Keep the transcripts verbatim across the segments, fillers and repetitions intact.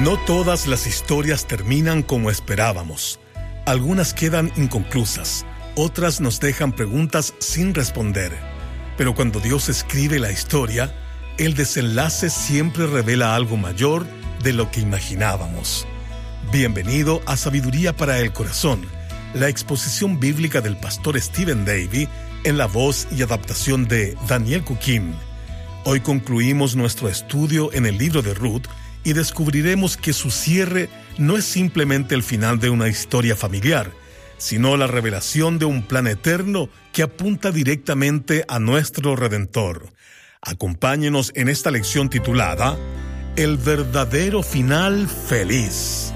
No todas las historias terminan como esperábamos. Algunas quedan inconclusas, otras nos dejan preguntas sin responder. Pero cuando Dios escribe la historia, el desenlace siempre revela algo mayor de lo que imaginábamos. Bienvenido a Sabiduría para el Corazón, la exposición bíblica del pastor Stephen Davey en la voz y adaptación de Daniel Cuquín. Hoy concluimos nuestro estudio en el libro de Ruth y descubriremos que su cierre no es simplemente el final de una historia familiar, sino la revelación de un plan eterno que apunta directamente a nuestro Redentor. Acompáñenos en esta lección titulada El verdadero final feliz.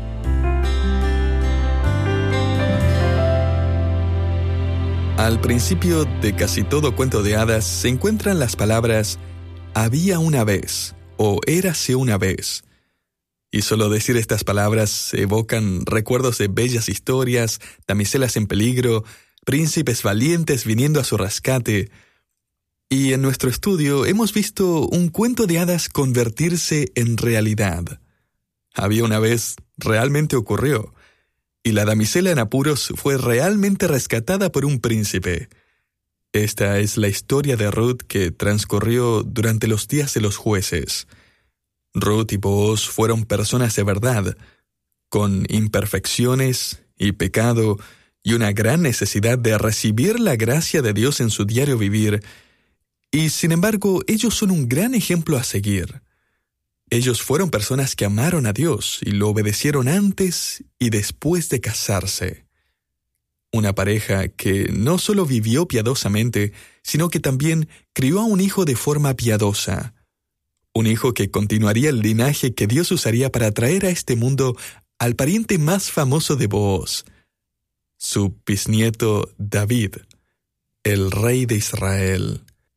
Al principio de casi todo cuento de hadas se encuentran las palabras «había una vez» o «érase una vez». Y solo decir estas palabras evocan recuerdos de bellas historias, damiselas en peligro, príncipes valientes viniendo a su rescate. Y en nuestro estudio hemos visto un cuento de hadas convertirse en realidad. Había una vez, realmente ocurrió. Y la damisela en apuros fue realmente rescatada por un príncipe. Esta es la historia de Ruth que transcurrió durante los días de los jueces. Ruth y Booz fueron personas de verdad, con imperfecciones y pecado y una gran necesidad de recibir la gracia de Dios en su diario vivir, y sin embargo ellos son un gran ejemplo a seguir. Ellos fueron personas que amaron a Dios y lo obedecieron antes y después de casarse. Una pareja que no solo vivió piadosamente, sino que también crió a un hijo de forma piadosa. Un hijo que continuaría el linaje que Dios usaría para traer a este mundo al pariente más famoso de Booz, su bisnieto David, el rey de Israel.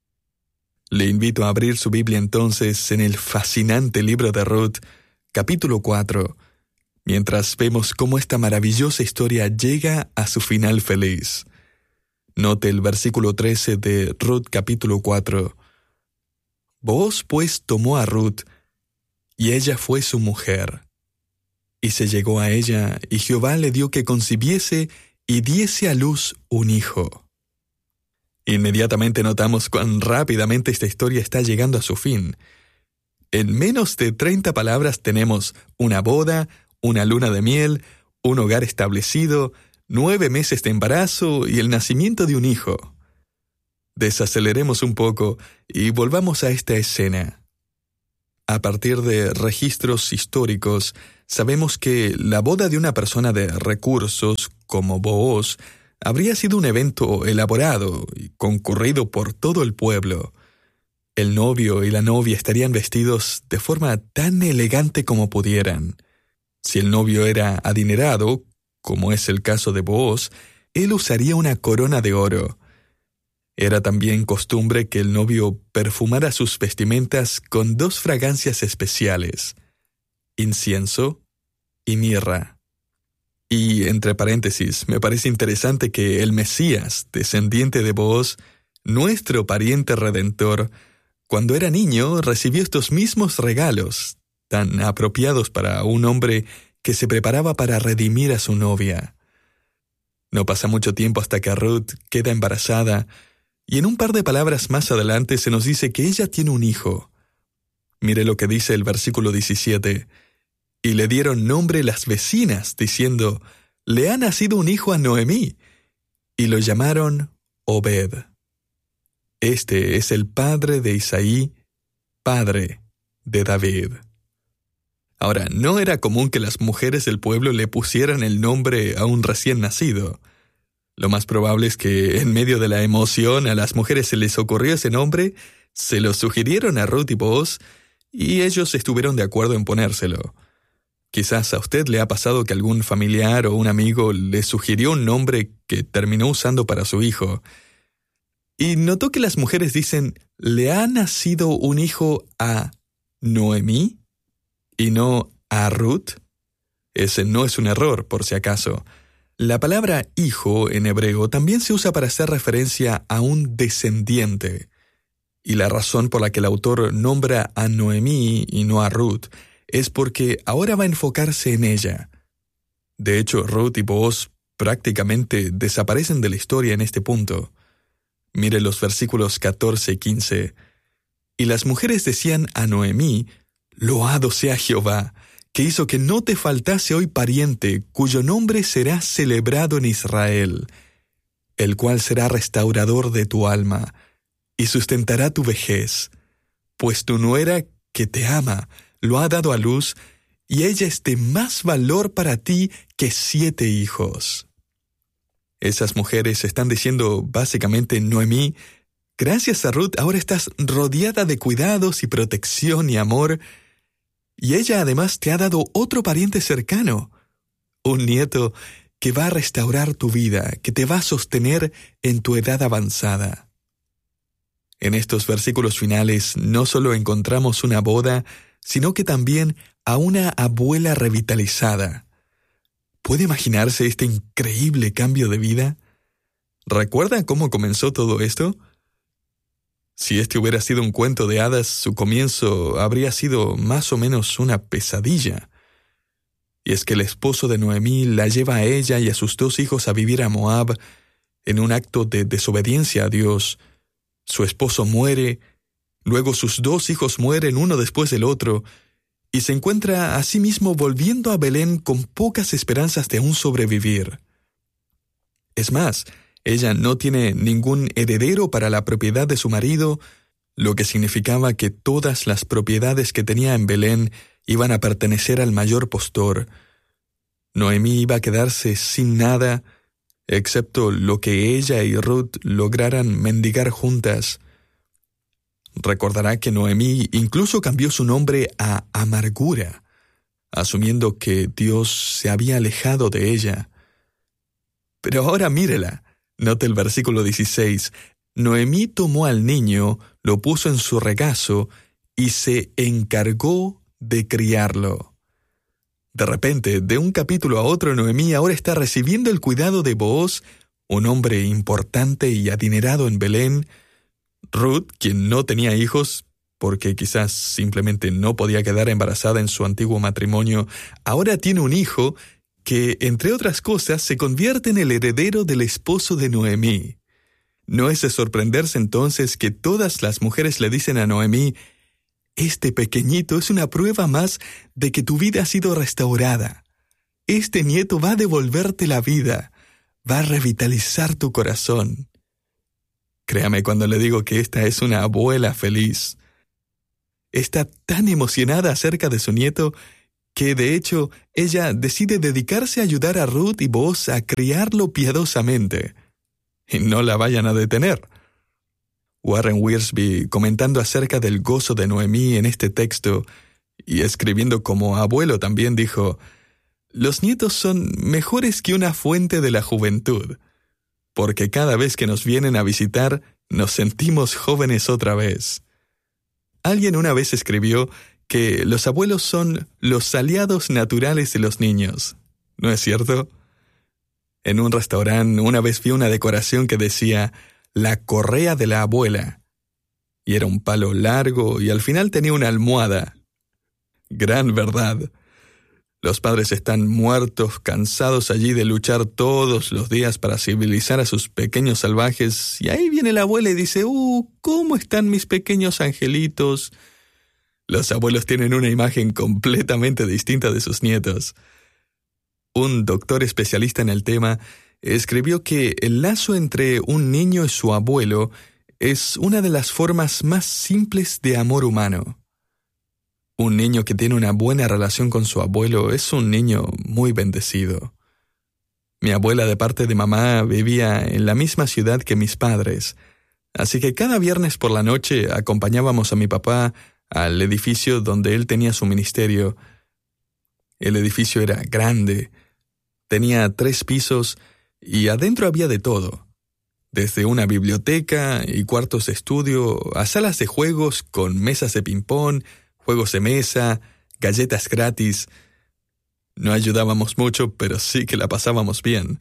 Le invito a abrir su Biblia entonces en el fascinante libro de Ruth, capítulo cuatro, mientras vemos cómo esta maravillosa historia llega a su final feliz. Note el versículo trece de Ruth capítulo cuatro. Booz pues tomó a Ruth, y ella fue su mujer. Y se llegó a ella, y Jehová le dio que concibiese y diese a luz un hijo. Inmediatamente notamos cuán rápidamente esta historia está llegando a su fin. En menos de treinta palabras tenemos una boda, una luna de miel, un hogar establecido, nueve meses de embarazo y el nacimiento de un hijo. Desaceleremos un poco y volvamos a esta escena. A partir de registros históricos, sabemos que la boda de una persona de recursos como Booz habría sido un evento elaborado y concurrido por todo el pueblo. El novio y la novia estarían vestidos de forma tan elegante como pudieran. Si el novio era adinerado, como es el caso de Booz, él usaría una corona de oro. Era también costumbre que el novio perfumara sus vestimentas con dos fragancias especiales, incienso y mirra. Y, entre paréntesis, me parece interesante que el Mesías, descendiente de Booz, nuestro pariente redentor, cuando era niño recibió estos mismos regalos, tan apropiados para un hombre que se preparaba para redimir a su novia. No pasa mucho tiempo hasta que Ruth queda embarazada, y en un par de palabras más adelante se nos dice que ella tiene un hijo. Mire lo que dice el versículo diecisiete. Y le dieron nombre las vecinas, diciendo, «Le ha nacido un hijo a Noemí», y lo llamaron Obed. Este es el padre de Isaí, padre de David. Ahora, no era común que las mujeres del pueblo le pusieran el nombre a un recién nacido. Lo más probable es que, en medio de la emoción, a las mujeres se les ocurrió ese nombre, se lo sugirieron a Ruth y Booz, y ellos estuvieron de acuerdo en ponérselo. Quizás a usted le ha pasado que algún familiar o un amigo le sugirió un nombre que terminó usando para su hijo. Y notó que las mujeres dicen, «¿Le ha nacido un hijo a Noemí?» y no a Ruth. Ese no es un error, por si acaso. La palabra hijo en hebreo también se usa para hacer referencia a un descendiente. Y la razón por la que el autor nombra a Noemí y no a Ruth es porque ahora va a enfocarse en ella. De hecho, Ruth y Booz prácticamente desaparecen de la historia en este punto. Mire los versículos catorce y quince. Y las mujeres decían a Noemí: «Loado sea Jehová, que hizo que no te faltase hoy pariente, cuyo nombre será celebrado en Israel, el cual será restaurador de tu alma, y sustentará tu vejez. Pues tu nuera, que te ama, lo ha dado a luz, y ella es de más valor para ti que siete hijos». Esas mujeres están diciendo básicamente: Noemí, gracias a Ruth ahora estás rodeada de cuidados y protección y amor, y ella además te ha dado otro pariente cercano, un nieto que va a restaurar tu vida, que te va a sostener en tu edad avanzada. En estos versículos finales no solo encontramos una boda, sino que también a una abuela revitalizada. ¿Puede imaginarse este increíble cambio de vida? ¿Recuerda cómo comenzó todo esto? Si este hubiera sido un cuento de hadas, su comienzo habría sido más o menos una pesadilla. Y es que el esposo de Noemí la lleva a ella y a sus dos hijos a vivir a Moab en un acto de desobediencia a Dios. Su esposo muere, luego sus dos hijos mueren uno después del otro, y se encuentra a sí mismo volviendo a Belén con pocas esperanzas de aún sobrevivir. Es más, ella no tiene ningún heredero para la propiedad de su marido, lo que significaba que todas las propiedades que tenía en Belén iban a pertenecer al mayor postor. Noemí iba a quedarse sin nada, excepto lo que ella y Ruth lograran mendigar juntas. Recordará que Noemí incluso cambió su nombre a Amargura, asumiendo que Dios se había alejado de ella. Pero ahora mírela. Note el versículo dieciséis. Noemí tomó al niño, lo puso en su regazo y se encargó de criarlo. De repente, de un capítulo a otro, Noemí ahora está recibiendo el cuidado de Booz, un hombre importante y adinerado en Belén. Ruth, quien no tenía hijos, porque quizás simplemente no podía quedar embarazada en su antiguo matrimonio, ahora tiene un hijo que, entre otras cosas, se convierte en el heredero del esposo de Noemí. No es de sorprenderse entonces que todas las mujeres le dicen a Noemí: «Este pequeñito es una prueba más de que tu vida ha sido restaurada. Este nieto va a devolverte la vida, va a revitalizar tu corazón». Créame cuando le digo que esta es una abuela feliz. Está tan emocionada acerca de su nieto que, de hecho, ella decide dedicarse a ayudar a Ruth y Booz a criarlo piadosamente. Y no la vayan a detener. Warren Wiersbe, comentando acerca del gozo de Noemí en este texto, y escribiendo como abuelo también, dijo: «Los nietos son mejores que una fuente de la juventud, porque cada vez que nos vienen a visitar, nos sentimos jóvenes otra vez». Alguien una vez escribió que los abuelos son los aliados naturales de los niños. ¿No es cierto? En un restaurante una vez vi una decoración que decía «La correa de la abuela», y era un palo largo y al final tenía una almohada. Gran verdad. Los padres están muertos, cansados allí de luchar todos los días para civilizar a sus pequeños salvajes, y ahí viene la abuela y dice: «Uh, ¿cómo están mis pequeños angelitos?». Los abuelos tienen una imagen completamente distinta de sus nietos. Un doctor especialista en el tema escribió que el lazo entre un niño y su abuelo es una de las formas más simples de amor humano. Un niño que tiene una buena relación con su abuelo es un niño muy bendecido. Mi abuela de parte de mamá vivía en la misma ciudad que mis padres, así que cada viernes por la noche acompañábamos a mi papá al edificio donde él tenía su ministerio. El edificio era grande, tenía tres pisos y adentro había de todo, desde una biblioteca y cuartos de estudio a salas de juegos con mesas de ping-pong, juegos de mesa, galletas gratis. No ayudábamos mucho, pero sí que la pasábamos bien.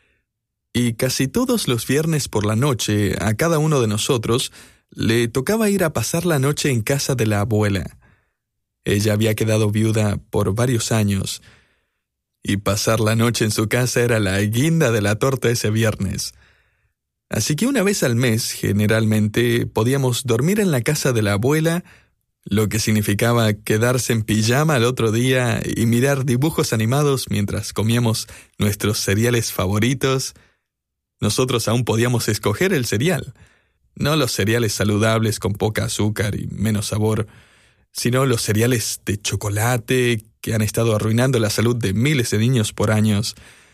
Y casi todos los viernes por la noche, a cada uno de nosotros le tocaba ir a pasar la noche en casa de la abuela. Ella había quedado viuda por varios años, y pasar la noche en su casa era la guinda de la torta ese viernes. Así que una vez al mes, generalmente, podíamos dormir en la casa de la abuela, lo que significaba quedarse en pijama al otro día y mirar dibujos animados mientras comíamos nuestros cereales favoritos. Nosotros aún podíamos escoger el cereal, no los cereales saludables con poca azúcar y menos sabor, sino los cereales de chocolate que han estado arruinando la salud de miles de niños por años.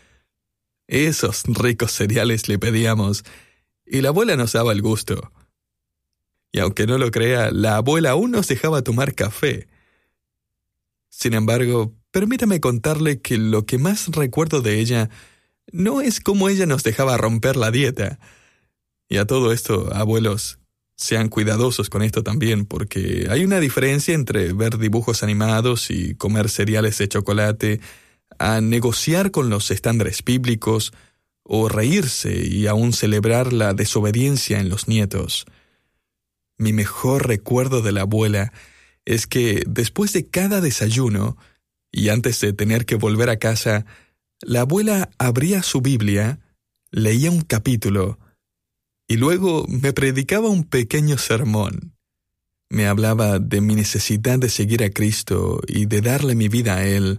Esos ricos cereales le pedíamos, y la abuela nos daba el gusto. Y aunque no lo crea, la abuela aún nos dejaba tomar café. Sin embargo, permítame contarle que lo que más recuerdo de ella no es cómo ella nos dejaba romper la dieta. Y a todo esto, abuelos, sean cuidadosos con esto también, porque hay una diferencia entre ver dibujos animados y comer cereales de chocolate, a negociar con los estándares bíblicos, o reírse y aún celebrar la desobediencia en los nietos. Mi mejor recuerdo de la abuela es que después de cada desayuno, y antes de tener que volver a casa, la abuela abría su Biblia, leía un capítulo, y luego me predicaba un pequeño sermón. Me hablaba de mi necesidad de seguir a Cristo y de darle mi vida a Él.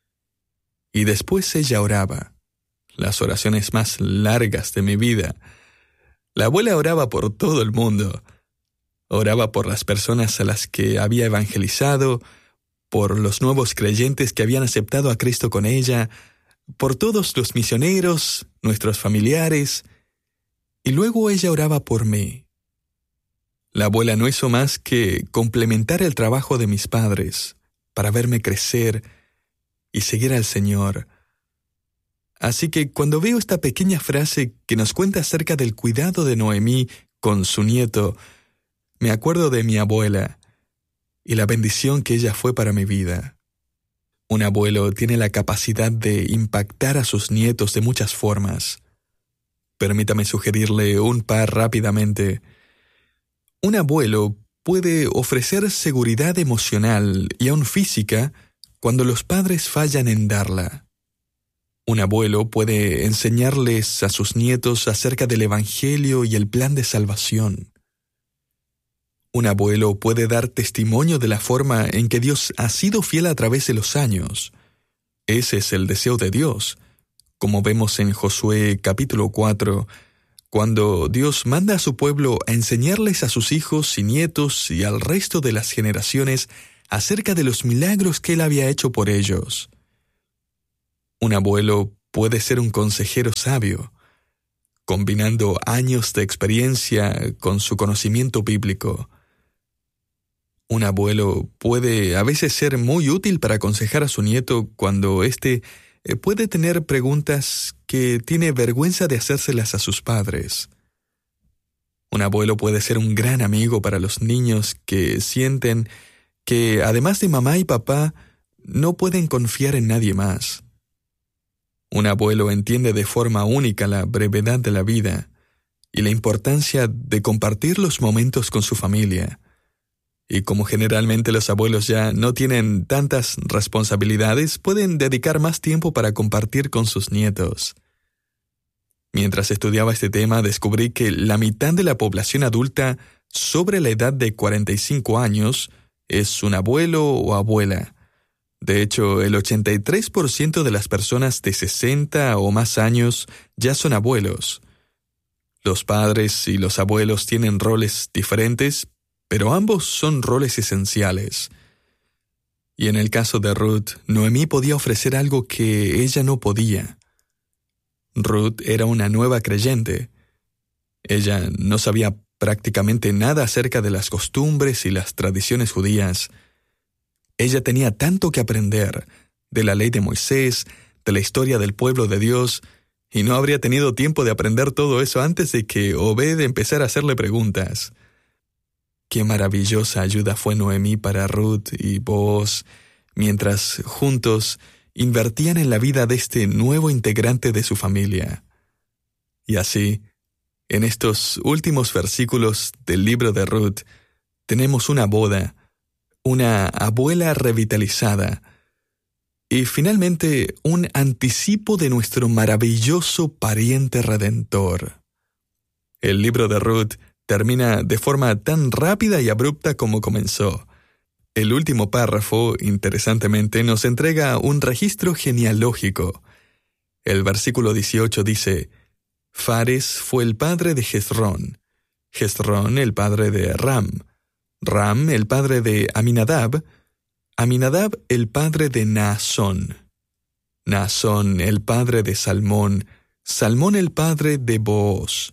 Y después ella oraba, las oraciones más largas de mi vida. La abuela oraba por todo el mundo. Oraba por las personas a las que había evangelizado, por los nuevos creyentes que habían aceptado a Cristo con ella, por todos los misioneros, nuestros familiares, y luego ella oraba por mí. La abuela no hizo más que complementar el trabajo de mis padres para verme crecer y seguir al Señor. Así que cuando veo esta pequeña frase que nos cuenta acerca del cuidado de Noemí con su nieto, me acuerdo de mi abuela y la bendición que ella fue para mi vida. Un abuelo tiene la capacidad de impactar a sus nietos de muchas formas. Permítame sugerirle un par rápidamente. Un abuelo puede ofrecer seguridad emocional y aún física cuando los padres fallan en darla. Un abuelo puede enseñarles a sus nietos acerca del Evangelio y el plan de salvación. Un abuelo puede dar testimonio de la forma en que Dios ha sido fiel a través de los años. Ese es el deseo de Dios, como vemos en Josué capítulo cuatro, cuando Dios manda a su pueblo a enseñarles a sus hijos y nietos y al resto de las generaciones acerca de los milagros que Él había hecho por ellos. Un abuelo puede ser un consejero sabio, combinando años de experiencia con su conocimiento bíblico. Un abuelo puede a veces ser muy útil para aconsejar a su nieto cuando éste puede tener preguntas que tiene vergüenza de hacérselas a sus padres. Un abuelo puede ser un gran amigo para los niños que sienten que, además de mamá y papá, no pueden confiar en nadie más. Un abuelo entiende de forma única la brevedad de la vida y la importancia de compartir los momentos con su familia. Y como generalmente los abuelos ya no tienen tantas responsabilidades, pueden dedicar más tiempo para compartir con sus nietos. Mientras estudiaba este tema, descubrí que la mitad de la población adulta sobre la edad de cuarenta y cinco años es un abuelo o abuela. De hecho, el ochenta y tres por ciento de las personas de sesenta o más años ya son abuelos. Los padres y los abuelos tienen roles diferentes, pero ambos son roles esenciales. Y en el caso de Ruth, Noemí podía ofrecer algo que ella no podía. Ruth era una nueva creyente. Ella no sabía prácticamente nada acerca de las costumbres y las tradiciones judías. Ella tenía tanto que aprender de la ley de Moisés, de la historia del pueblo de Dios, y no habría tenido tiempo de aprender todo eso antes de que Obed empezara a hacerle preguntas. Qué maravillosa ayuda fue Noemí para Ruth y Booz, mientras juntos invertían en la vida de este nuevo integrante de su familia. Y así, en estos últimos versículos del libro de Ruth, tenemos una boda, una abuela revitalizada y finalmente un anticipo de nuestro maravilloso pariente redentor. El libro de Ruth termina de forma tan rápida y abrupta como comenzó. El último párrafo, interesantemente, nos entrega un registro genealógico. El versículo dieciocho dice: Fares fue el padre de Hezrón, Hezrón el padre de Ram, Ram el padre de Aminadab, Aminadab el padre de Naasón, Naasón el padre de Salmón, Salmón el padre de Booz,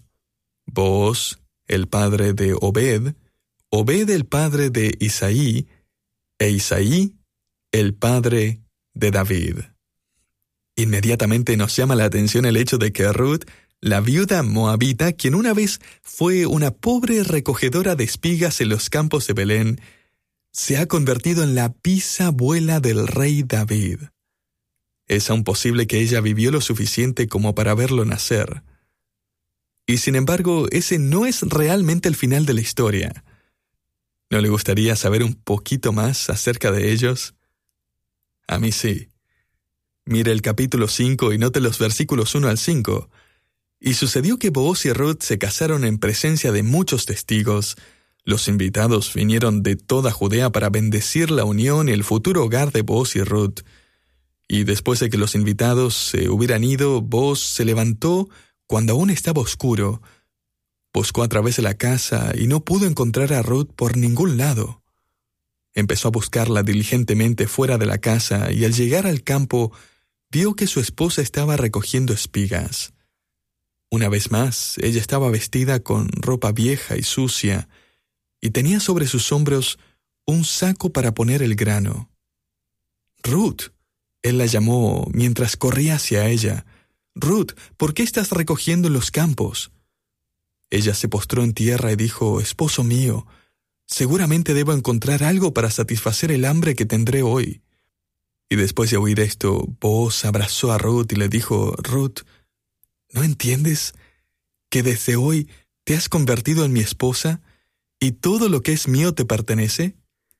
Booz el padre de Obed, Obed el padre de Isaí, e Isaí el padre de David. Inmediatamente nos llama la atención el hecho de que Ruth, la viuda moabita, quien una vez fue una pobre recogedora de espigas en los campos de Belén, se ha convertido en la bisabuela del rey David. Es aún posible que ella vivió lo suficiente como para verlo nacer. Y sin embargo, ese no es realmente el final de la historia. ¿No le gustaría saber un poquito más acerca de ellos? A mí sí. Mire el capítulo cinco y note los versículos uno al cinco. Y sucedió que Booz y Ruth se casaron en presencia de muchos testigos. Los invitados vinieron de toda Judea para bendecir la unión y el futuro hogar de Booz y Ruth. Y después de que los invitados se hubieran ido, Booz se levantó cuando aún estaba oscuro. Buscó a través de la casa y no pudo encontrar a Ruth por ningún lado. Empezó a buscarla diligentemente fuera de la casa y al llegar al campo vio que su esposa estaba recogiendo espigas. Una vez más, ella estaba vestida con ropa vieja y sucia y tenía sobre sus hombros un saco para poner el grano. «Ruth», él la llamó mientras corría hacia ella. «Ruth, ¿por qué estás recogiendo en los campos?» Ella se postró en tierra y dijo: «Esposo mío, seguramente debo encontrar algo para satisfacer el hambre que tendré hoy». Y después de oír esto, Booz abrazó a Ruth y le dijo: «Ruth, ¿no entiendes que desde hoy te has convertido en mi esposa y todo lo que es mío te pertenece?»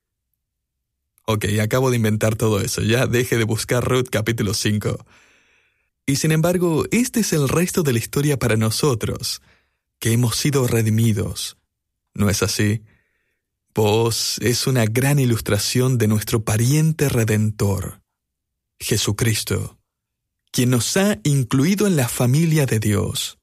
Ok, acabo de inventar todo eso. Ya deje de buscar Ruth capítulo cinco. Y sin embargo, este es el resto de la historia para nosotros, que hemos sido redimidos. ¿No es así? Booz es una gran ilustración de nuestro pariente redentor, Jesucristo, quien nos ha incluido en la familia de Dios.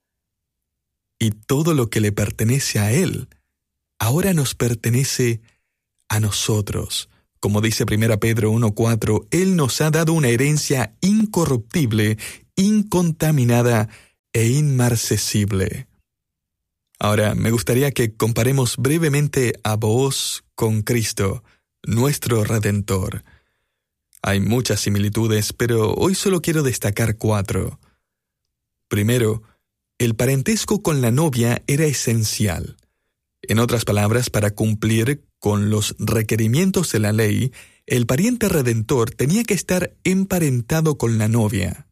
Y todo lo que le pertenece a Él, ahora nos pertenece a nosotros. Como dice primera Pedro uno cuatro, Él nos ha dado una herencia incorruptible, incontaminada e inmarcesible. Ahora, me gustaría que comparemos brevemente a Booz con Cristo, nuestro Redentor. Hay muchas similitudes, pero hoy solo quiero destacar cuatro. Primero, el parentesco con la novia era esencial. En otras palabras, para cumplir con los requerimientos de la ley, el pariente redentor tenía que estar emparentado con la novia.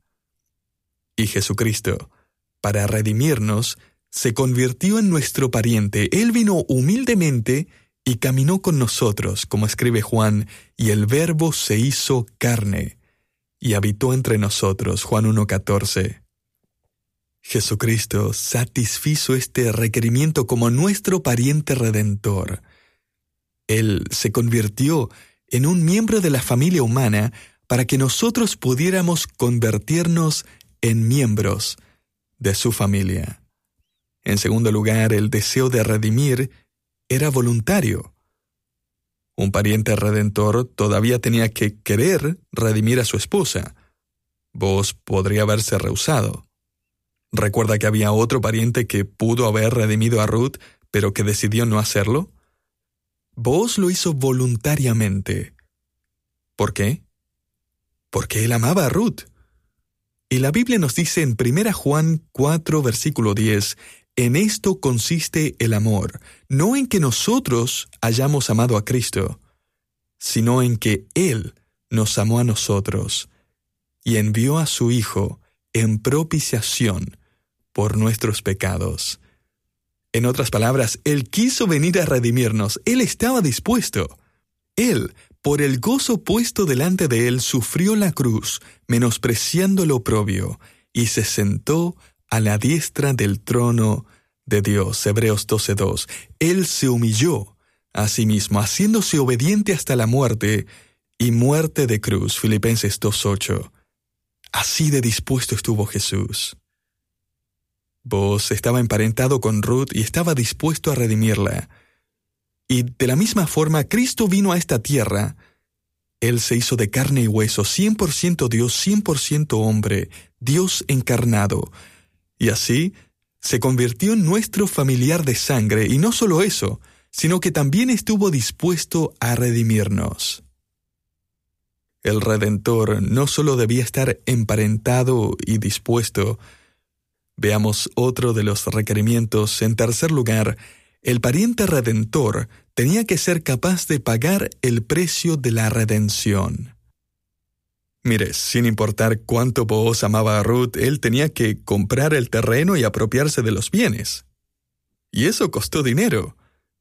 Y Jesucristo, para redimirnos, se convirtió en nuestro pariente. Él vino humildemente y caminó con nosotros, como escribe Juan, y el Verbo se hizo carne y habitó entre nosotros, Juan uno catorce. Jesucristo satisfizo este requerimiento como nuestro pariente redentor. Él se convirtió en un miembro de la familia humana para que nosotros pudiéramos convertirnos en miembros de su familia. En segundo lugar, el deseo de redimir era voluntario. Un pariente redentor todavía tenía que querer redimir a su esposa. Booz podría haberse rehusado. ¿Recuerda que había otro pariente que pudo haber redimido a Ruth, pero que decidió no hacerlo? Booz lo hizo voluntariamente. ¿Por qué? Porque él amaba a Ruth. Y la Biblia nos dice en primera Juan cuatro, versículo diez, «En esto consiste el amor, no en que nosotros hayamos amado a Cristo, sino en que Él nos amó a nosotros y envió a su Hijo en propiciación por nuestros pecados». En otras palabras, Él quiso venir a redimirnos. Él estaba dispuesto. Él, por el gozo puesto delante de él, sufrió la cruz, menospreciando el oprobio, y se sentó a la diestra del trono de Dios. Hebreos doce dos. Él se humilló a sí mismo, haciéndose obediente hasta la muerte, y muerte de cruz. Filipenses dos ocho. Así de dispuesto estuvo Jesús. Boaz estaba emparentado con Ruth y estaba dispuesto a redimirla. Y de la misma forma, Cristo vino a esta tierra. Él se hizo de carne y hueso, cien por ciento Dios, cien por ciento hombre, Dios encarnado. Y así se convirtió en nuestro familiar de sangre, y no solo eso, sino que también estuvo dispuesto a redimirnos. El Redentor no solo debía estar emparentado y dispuesto. Veamos otro de los requerimientos. En tercer lugar, el pariente redentor tenía que ser capaz de pagar el precio de la redención. Mire, sin importar cuánto Boaz amaba a Ruth, él tenía que comprar el terreno y apropiarse de los bienes. Y eso costó dinero.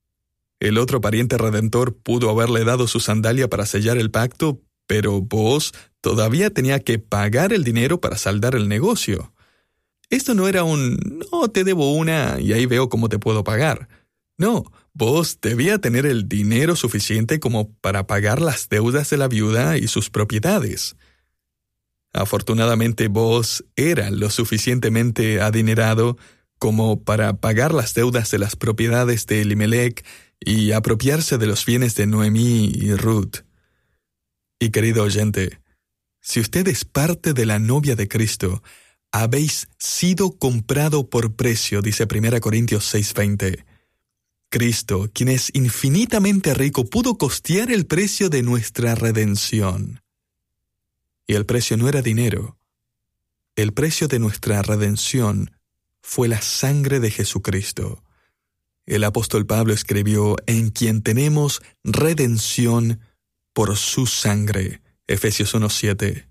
El otro pariente redentor pudo haberle dado su sandalia para sellar el pacto, pero Boaz todavía tenía que pagar el dinero para saldar el negocio. Esto no era un, no, te debo una y ahí veo cómo te puedo pagar. No, Boaz debía tener el dinero suficiente como para pagar las deudas de la viuda y sus propiedades. Afortunadamente, Boaz era lo suficientemente adinerado como para pagar las deudas de las propiedades de Elimelech y apropiarse de los bienes de Noemí y Ruth. Y querido oyente, si usted es parte de la novia de Cristo, habéis sido comprado por precio, dice primera Corintios seis veinte. Cristo, quien es infinitamente rico, pudo costear el precio de nuestra redención. Y el precio no era dinero. El precio de nuestra redención fue la sangre de Jesucristo. El apóstol Pablo escribió, en quien tenemos redención por su sangre. Efesios uno siete.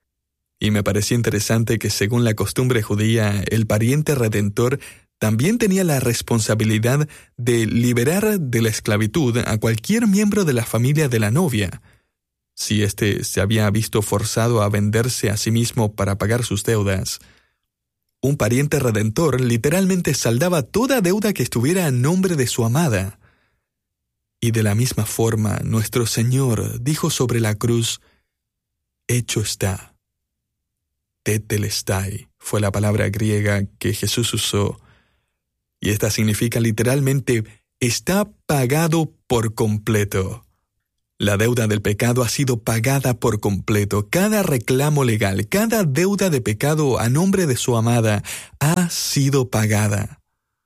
Y me pareció interesante que según la costumbre judía, el pariente redentor también tenía la responsabilidad de liberar de la esclavitud a cualquier miembro de la familia de la novia, si éste se había visto forzado a venderse a sí mismo para pagar sus deudas. Un pariente redentor literalmente saldaba toda deuda que estuviera a nombre de su amada. Y de la misma forma, nuestro Señor dijo sobre la cruz, hecho está. Tetelestai fue la palabra griega que Jesús usó, y esta significa literalmente, está pagado por completo. La deuda del pecado ha sido pagada por completo. Cada reclamo legal, cada deuda de pecado a nombre de su amada ha sido pagada.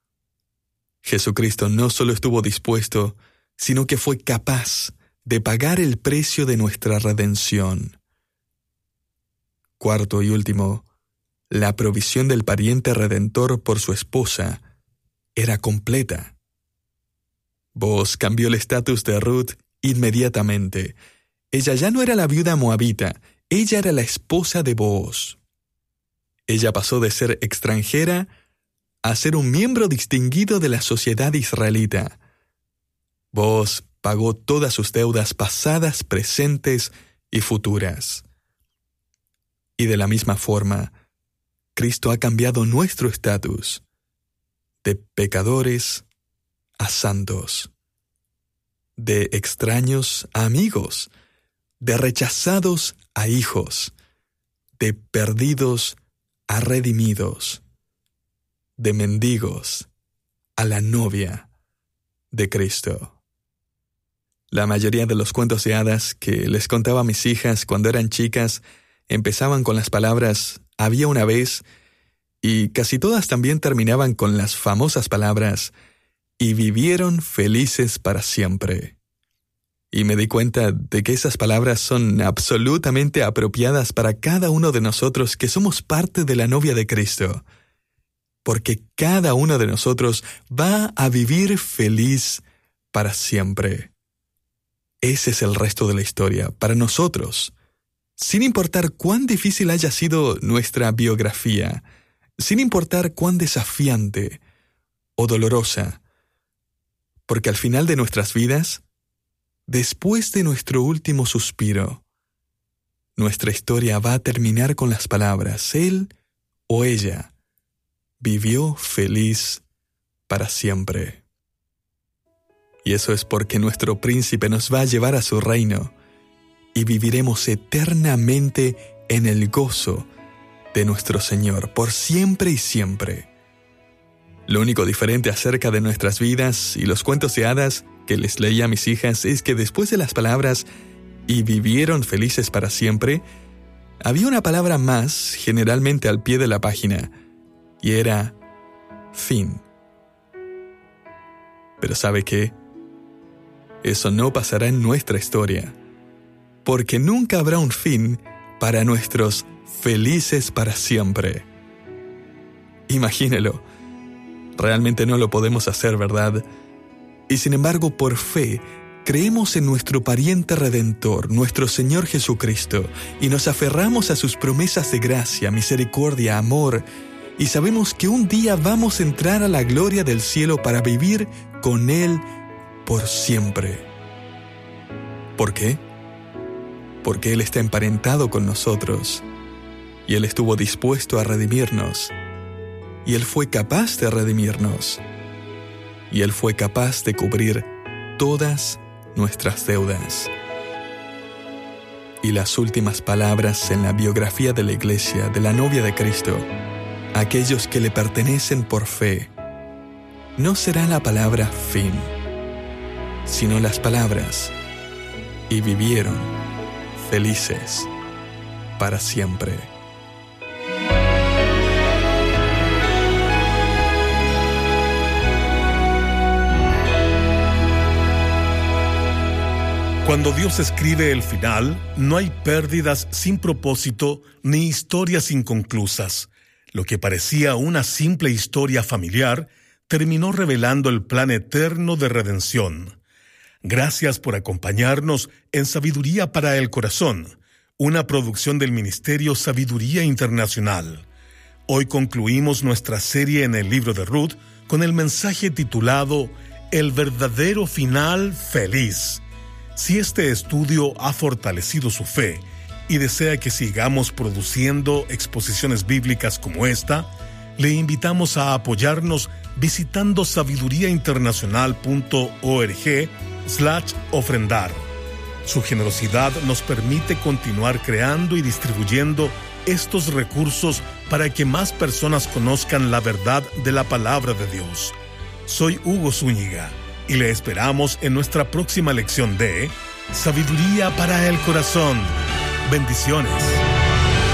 Jesucristo no solo estuvo dispuesto, sino que fue capaz de pagar el precio de nuestra redención. Cuarto y último, la provisión del pariente redentor por su esposa era completa. Boaz cambió el estatus de Ruth inmediatamente. Ella ya no era la viuda moabita, ella era la esposa de Boaz. Ella pasó de ser extranjera a ser un miembro distinguido de la sociedad israelita. Boaz pagó todas sus deudas pasadas, presentes y futuras. Y de la misma forma, Cristo ha cambiado nuestro estatus de pecadores a santos, de extraños a amigos, de rechazados a hijos, de perdidos a redimidos, de mendigos a la novia de Cristo. La mayoría de los cuentos de hadas que les contaba a mis hijas cuando eran chicas empezaban con las palabras «había una vez» y casi todas también terminaban con las famosas palabras «y vivieron felices para siempre». Y me di cuenta de que esas palabras son absolutamente apropiadas para cada uno de nosotros que somos parte de la novia de Cristo, porque cada uno de nosotros va a vivir feliz para siempre. Ese es el resto de la historia para nosotros. Sin importar cuán difícil haya sido nuestra biografía, sin importar cuán desafiante o dolorosa, porque al final de nuestras vidas, después de nuestro último suspiro, nuestra historia va a terminar con las palabras: Él o ella vivió feliz para siempre. Y eso es porque nuestro príncipe nos va a llevar a su reino y viviremos eternamente en el gozo de nuestro Señor por siempre y siempre. Lo único diferente acerca de nuestras vidas y los cuentos de hadas que les leí a mis hijas es que después de las palabras "y vivieron felices para siempre", había una palabra más generalmente al pie de la página, y era fin. Pero ¿sabe qué? Eso no pasará en nuestra historia, porque nunca habrá un fin para nuestros felices para siempre. Imagínelo. Realmente no lo podemos hacer, ¿verdad? Y sin embargo, por fe, creemos en nuestro pariente redentor, nuestro Señor Jesucristo, y nos aferramos a sus promesas de gracia, misericordia, amor, y sabemos que un día vamos a entrar a la gloria del cielo para vivir con Él por siempre. ¿Por qué? Porque Él está emparentado con nosotros, y Él estuvo dispuesto a redimirnos, y Él fue capaz de redimirnos, y Él fue capaz de cubrir todas nuestras deudas. Y las últimas palabras en la biografía de la Iglesia, de la novia de Cristo, aquellos que le pertenecen por fe, no será la palabra fin, sino las palabras "y vivieron felices para siempre". Cuando Dios escribe el final, no hay pérdidas sin propósito ni historias inconclusas. Lo que parecía una simple historia familiar terminó revelando el plan eterno de redención. Gracias por acompañarnos en Sabiduría para el Corazón, una producción del Ministerio Sabiduría Internacional. Hoy concluimos nuestra serie en el libro de Ruth con el mensaje titulado El verdadero final feliz. Si este estudio ha fortalecido su fe y desea que sigamos produciendo exposiciones bíblicas como esta, le invitamos a apoyarnos visitando sabiduriainternacional.org slash ofrendar. Su generosidad nos permite continuar creando y distribuyendo estos recursos para que más personas conozcan la verdad de la palabra de Dios. Soy Hugo Zúñiga y le esperamos en nuestra próxima lección de Sabiduría para el Corazón. Bendiciones.